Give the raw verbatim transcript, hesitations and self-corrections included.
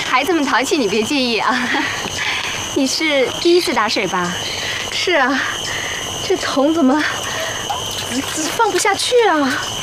孩子们淘气，你别介意啊。你是第一次打水吧？ 是啊，这桶怎么放不下去啊？